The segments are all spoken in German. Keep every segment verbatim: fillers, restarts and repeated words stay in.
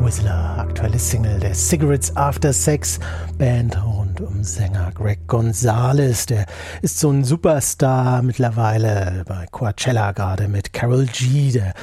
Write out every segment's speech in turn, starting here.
Whistler, aktuelle Single der Cigarettes After Sex, Band rund um Sänger Greg Gonzalez. Der ist so ein Superstar mittlerweile bei Coachella, gerade mit Karol G, der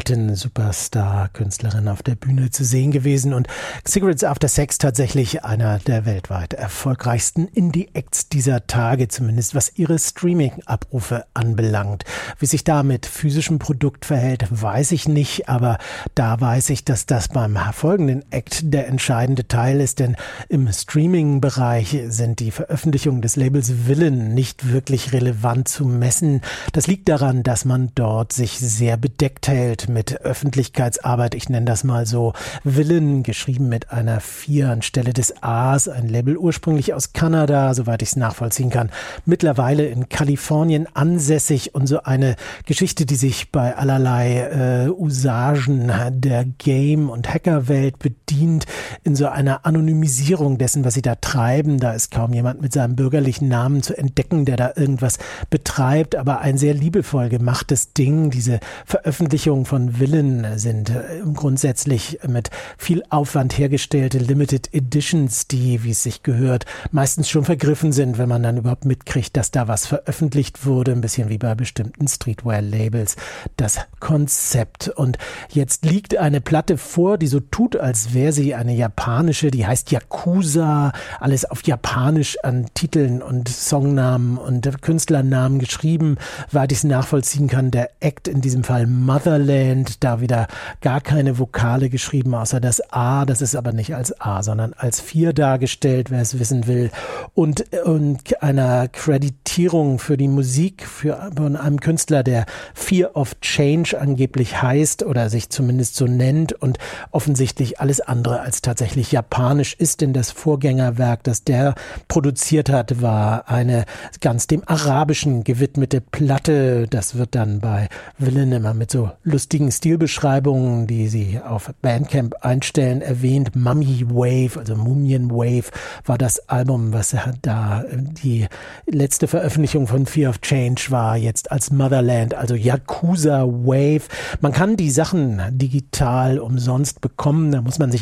Latin-Superstar-Künstlerin, auf der Bühne zu sehen gewesen. Und Cigarettes After Sex tatsächlich einer der weltweit erfolgreichsten Indie-Acts dieser Tage, zumindest was ihre Streaming-Abrufe anbelangt. Wie sich da mit physischem Produkt verhält, weiß ich nicht, aber da weiß ich, dass das beim folgenden Act der entscheidende Teil ist, denn im Streaming-Bereich sind die Veröffentlichungen des Labels Villain nicht wirklich relevant zu messen. Das liegt daran, dass man dort sich sehr bedeckt hält mit Öffentlichkeitsarbeit. Ich nenne das mal so. Villain, geschrieben mit einer vier anstelle des A's, ein Label ursprünglich aus Kanada, soweit ich es nachvollziehen kann, mittlerweile in Kalifornien ansässig, und so eine Geschichte, die sich bei allerlei äh, Usagen der Game- und Hackerwelt bedient, in so einer Anonymisierung dessen, was sie da treiben. Da ist kaum jemand mit seinem bürgerlichen Namen zu entdecken, der da irgendwas betreibt, aber ein sehr liebevoll gemachtes Ding. Diese Veröffentlichungen von Villain sind äh, grundsätzlich mit viel Aufwand hergestellte Limited Editions, die, wie es sich gehört, meistens schon vergriffen sind, wenn man dann überhaupt mitkriegt, dass da was veröffentlicht wurde, ein bisschen wie bei bestimmten Streetwear-Labels, das Konzept. Und jetzt liegt eine Platte vor, die so tut, als wäre sie eine japanische, die heißt Yakuza, alles auf Japanisch an Titeln und Songnamen und Künstlernamen geschrieben, weil ich es nachvollziehen kann. Der Act, in diesem Fall Motherland, da wieder gar keine Vokale geschrieben, außer das A, das ist aber nicht als A, sondern als vier dargestellt, wer es wissen will, und, und einer Kreditierung für die Musik für, von einem Künstler, der Fear of Change angeblich heißt oder sich zumindest so nennt und offensichtlich alles andere als tatsächlich japanisch ist, denn das Vorgängerwerk, das der produziert hat, war eine ganz dem Arabischen gewidmete Platte. Das wird dann bei Villain immer mit so lustigen Stilbeschreibungen, die sie auf Bandcamp einstellen, erwähnt. Mummy Wave, also Mumien Wave, war das Album, was da die letzte Veröffentlichung von Fear of Change war, jetzt als Motherland, also Yakuza Wave. Man kann die Sachen digital umsonst bekommen, da muss man sich